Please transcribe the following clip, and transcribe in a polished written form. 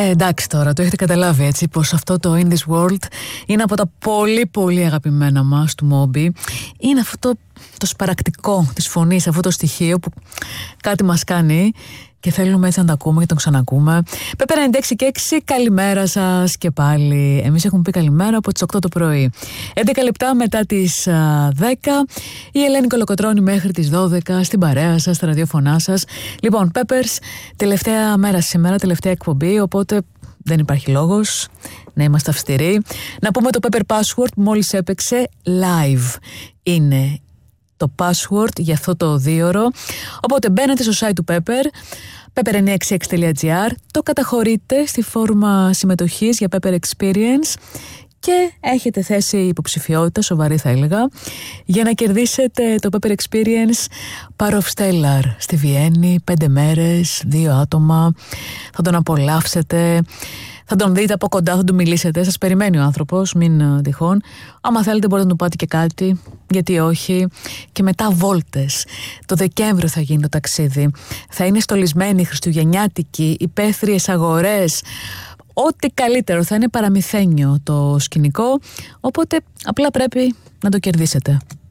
Εντάξει τώρα, το έχετε καταλάβει έτσι, πως αυτό το In This World είναι από τα πολύ πολύ αγαπημένα μας του Moby. Είναι αυτό το σπαρακτικό της φωνής, αυτό το στοιχείο που κάτι μας κάνει και θέλουμε έτσι να τα ακούμε και τον ξανακούμε. Πέπερ 96 και 6, καλημέρα σας και πάλι. Εμείς έχουμε πει καλημέρα από τις 8 το πρωί. 11 λεπτά μετά τις 10, η Ελένη Κολοκοτρώνη μέχρι τις 12 στην παρέα σας, στα ραδιόφωνά σας. Λοιπόν, Peppers, τελευταία μέρα σήμερα, τελευταία εκπομπή, οπότε δεν υπάρχει λόγος να είμαστε αυστηροί. Να πούμε το Pepper Password που μόλις έπαιξε live. Είναι το password για αυτό το 2ωρο. Οπότε μπαίνετε στο site του Pepper, pepper966.gr, το καταχωρείτε στη φόρμα συμμετοχής για Pepper Experience και έχετε θέση υποψηφιότητα, σοβαρή θα έλεγα, για να κερδίσετε το Pepper Experience Par of Stellar στη Βιέννη, 5 μέρες, 2 άτομα. Θα τον απολαύσετε, θα τον δείτε από κοντά, θα του μιλήσετε. Σας περιμένει ο άνθρωπος, μην τυχόν. Άμα θέλετε μπορείτε να του πάτε και κάτι, γιατί όχι. Και μετά βόλτες. Το Δεκέμβριο θα γίνει το ταξίδι. Θα είναι στολισμένοι, χριστουγεννιάτικοι, υπαίθριες αγορές. Ό,τι καλύτερο, θα είναι παραμυθένιο το σκηνικό. Οπότε απλά πρέπει να το κερδίσετε.